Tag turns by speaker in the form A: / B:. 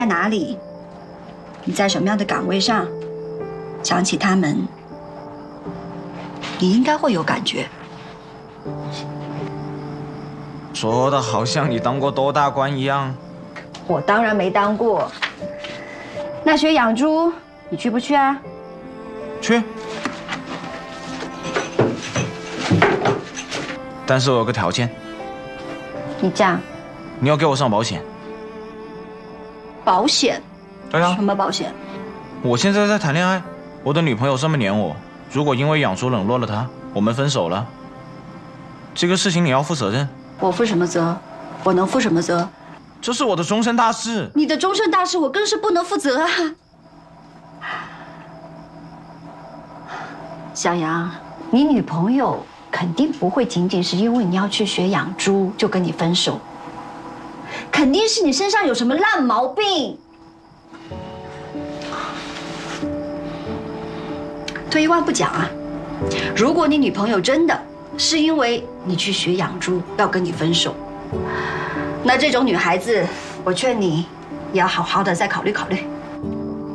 A: 在哪里，你在什么样的岗位上，想起他们，你应该会有感觉。
B: 说的好像你当过多大官一样。
A: 我当然没当过。那学养猪，你去不去啊？
B: 去。但是我有个条件。
A: 你讲。
B: 你要给我上保险。
A: 保险？
B: 对啊。
A: 什么保险？
B: 我现在在谈恋爱，我的女朋友这么黏我，如果因为养猪冷落了她，我们分手了，这个事情你要负责任。
A: 我负什么责？我能负什么责？
B: 这是我的终身大事。
A: 你的终身大事，我更是不能负责啊！小杨，你女朋友肯定不会仅仅是因为你要去学养猪就跟你分手，肯定是你身上有什么烂毛病。退一万步讲啊，如果你女朋友真的是因为你去学养猪要跟你分手，那这种女孩子，我劝你也要好好的再考虑考虑。